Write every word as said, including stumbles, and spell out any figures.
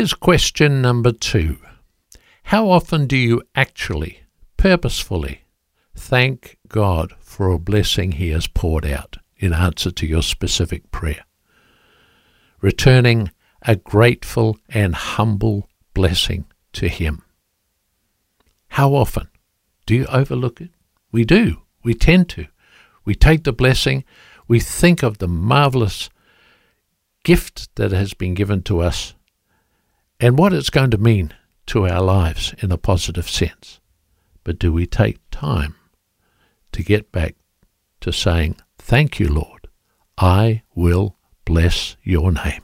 Here's question number two. How often do you actually, purposefully, thank God for a blessing he has poured out in answer to your specific prayer? Returning a grateful and humble blessing to him. How often? Do you overlook it? We do. We tend to. We take the blessing, we think of the marvelous gift that has been given to us and what it's going to mean to our lives in a positive sense. But do we take time to get back to saying, thank you, Lord, I will bless your name.